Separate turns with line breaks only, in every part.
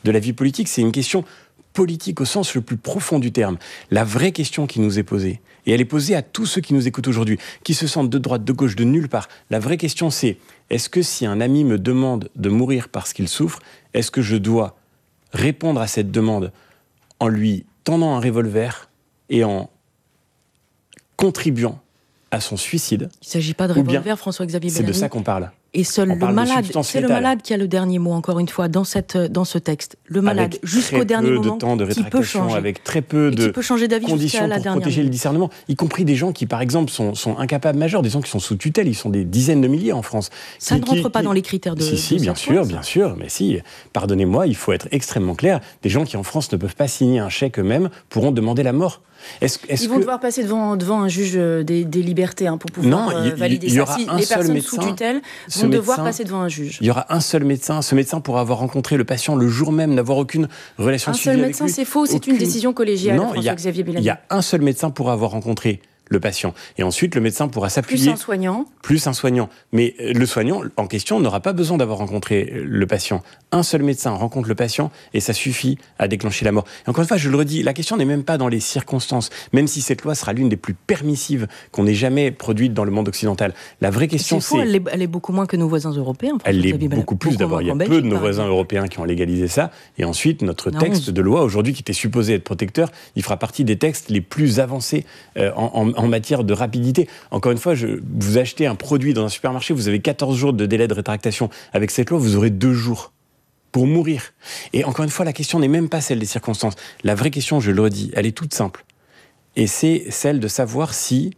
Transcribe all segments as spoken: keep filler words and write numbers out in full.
de la vie politique, c'est une question politique au sens le plus profond du terme. La vraie question qui nous est posée, et elle est posée à tous ceux qui nous écoutent aujourd'hui, qui se sentent de droite, de gauche, de nulle part. La vraie question, c'est, est-ce que si un ami me demande de mourir parce qu'il souffre, est-ce que je dois répondre à cette demande en lui tendant un revolver et en contribuant à son suicide?
Il ne s'agit pas de revolver, François-Xavier Bellamy.
C'est de ça qu'on parle.
Et seul
On
le malade, c'est
létale.
le malade qui a le dernier mot, encore une fois, dans, cette, dans ce texte. Le malade,
avec
jusqu'au dernier moment,
très peu de temps de rétractation, avec très peu de
peut changer d'avis
conditions
la
pour
dernière
protéger
minute.
le discernement, y compris des gens qui, par exemple, sont, sont incapables majeurs, des gens qui sont sous tutelle, ils sont des dizaines de milliers en France.
Ça
qui,
ne rentre
qui,
pas
qui...
dans les critères de...
Si, si,
de
bien sûr, loi, bien sûr, mais si, pardonnez-moi, il faut être extrêmement clair, des gens qui, en France, ne peuvent pas signer un chèque eux-mêmes pourront demander la mort.
Est-ce, est-ce Ils vont que... devoir passer devant, devant un juge des, des libertés hein, pour pouvoir
non,
euh,
il,
valider
il y
ça.
aura
Si
un
les
seul
personnes
médecin,
sous tutelle vont devoir
médecin,
passer devant un juge.
Il y aura un seul médecin. Ce médecin pourra avoir rencontré le patient le jour même, n'avoir aucune relation
un
suivie avec lui.
Un seul médecin, c'est faux, c'est
aucune...
une décision collégiale,
non,
François-Xavier Bellamy.
Il y a un seul médecin pourra avoir rencontré le patient. Et ensuite, le médecin pourra s'appuyer...
Plus un soignant.
Plus un soignant. Mais le soignant, en question, n'aura pas besoin d'avoir rencontré le patient. Un seul médecin rencontre le patient et ça suffit à déclencher la mort. Et encore une fois, je le redis, la question n'est même pas dans les circonstances, même si cette loi sera l'une des plus permissives qu'on ait jamais produites dans le monde occidental. La vraie question,
c'est... Faux,
c'est...
Elle est, elle est beaucoup moins que nos voisins européens.
Elle est beaucoup plus.
Beaucoup
D'abord, il y a peu de nos voisins européens qui ont légalisé ça. Et ensuite, notre texte de loi, aujourd'hui, qui était supposé être protecteur, il fera partie des textes les plus avancés euh, en, en, en matière de rapidité. Encore une fois, je, vous achetez un produit dans un supermarché, vous avez quatorze jours de délai de rétractation. Avec cette loi, vous aurez deux jours pour mourir. Et encore une fois, la question n'est même pas celle des circonstances. La vraie question, je le redis, elle est toute simple. Et c'est celle de savoir si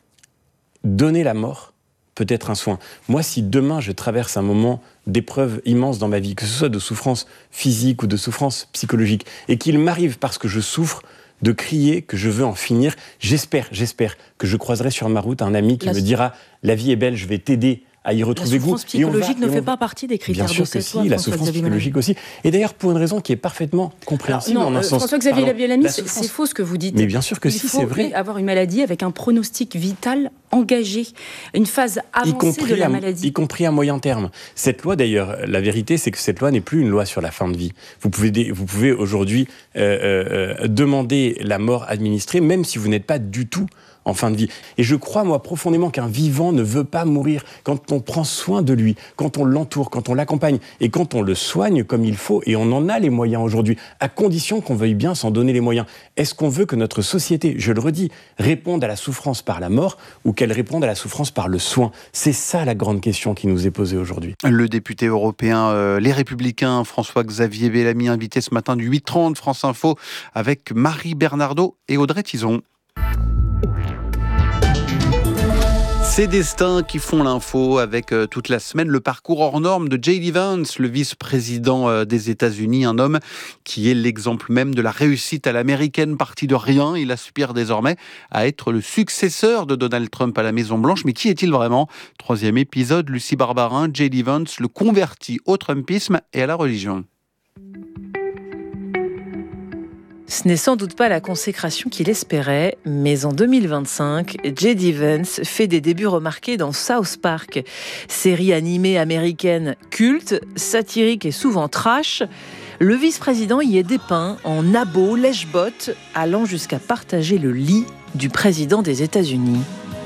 donner la mort peut être un soin. Moi, si demain, je traverse un moment d'épreuve immense dans ma vie, que ce soit de souffrance physique ou de souffrance psychologique, et qu'il m'arrive parce que je souffre de crier que je veux en finir, j'espère, j'espère que je croiserai sur ma route un ami qui la me dira « la vie est belle, je vais t'aider à y retrouver goût ».
La souffrance psychologique va, ne fait va... pas partie des critères
Bien sûr
de cette
que
loi.
si, la souffrance psychologique aussi. Et d'ailleurs, pour une raison qui est parfaitement compréhensible.
Alors, non,
en un
euh,
sens.
François-Xavier Bellamy, c'est, c'est faux ce que vous dites.
Mais bien sûr que
Il
si,
faut
c'est vrai.
avoir une maladie avec un pronostic vital engagé, une phase avancée de la
à,
maladie.
Y compris à moyen terme. Cette loi, d'ailleurs, la vérité, c'est que cette loi n'est plus une loi sur la fin de vie. Vous pouvez, dé- vous pouvez aujourd'hui euh, euh, demander la mort administrée, même si vous n'êtes pas du tout en fin de vie. Et je crois, moi, profondément qu'un vivant ne veut pas mourir. Quand on prend soin de lui, quand on l'entoure, quand on l'accompagne, et quand on le soigne comme il faut, et on en a les moyens aujourd'hui, à condition qu'on veuille bien s'en donner les moyens. Est-ce qu'on veut que notre société, je le redis, réponde à la souffrance par la mort, ou qu'elle réponde à la souffrance par le soin? C'est ça la grande question qui nous est posée aujourd'hui.
Le député européen euh, Les Républicains, François-Xavier Bellamy, invité ce matin du huit trente France Info, avec Marie Bernardo et Audrey Tizon. Ces destins qui font l'info avec euh, toute la semaine le parcours hors norme de J D Vance, le vice-président euh, des États-Unis, un homme qui est l'exemple même de la réussite à l'américaine, parti de rien. Il aspire désormais à être le successeur de Donald Trump à la Maison-Blanche. Mais qui est-il vraiment ? Troisième épisode, Lucie Barbarin, J D Vance le convertit au Trumpisme et à la religion.
Ce n'est sans doute pas la consécration qu'il espérait, mais en deux mille vingt-cinq, J D Vance fait des débuts remarqués dans South Park, série animée américaine culte, satirique et souvent trash. Le vice-président y est dépeint en nabo, lèche-botte, allant jusqu'à partager le lit du président des États-Unis.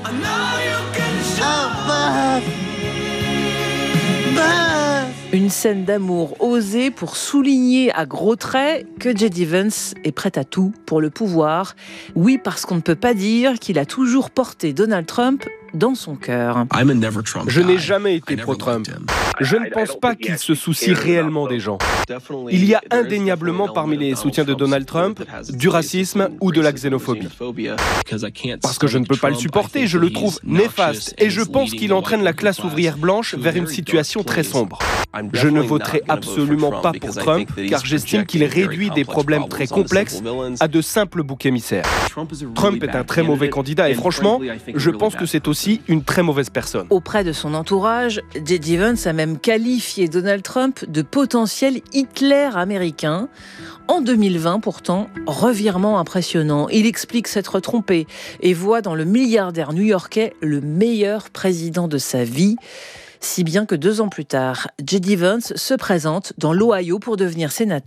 Une scène d'amour osée pour souligner à gros traits que J D Vance est prêt à tout pour le pouvoir. Oui, parce qu'on ne peut pas dire qu'il a toujours porté Donald Trump dans son cœur.
Je n'ai jamais été pro-Trump. Je ne pense pas qu'il se soucie réellement des gens. Il y a indéniablement parmi les soutiens de Donald Trump du racisme ou de la xénophobie. Parce que je ne peux pas le supporter, je le trouve néfaste et je pense qu'il entraîne la classe ouvrière blanche vers une situation très sombre. Je ne voterai absolument pas pour Trump car j'estime qu'il réduit des problèmes très complexes à de simples boucs émissaires. Trump est un très mauvais candidat et franchement, je pense que c'est aussi une très mauvaise personne.
Auprès de son entourage, J D Vance a même qualifié Donald Trump de potentiel Hitler américain. En deux mille vingt, pourtant, revirement impressionnant. Il explique s'être trompé et voit dans le milliardaire new-yorkais le meilleur président de sa vie. Si bien que deux ans plus tard, J D Vance se présente dans l'Ohio pour devenir sénateur.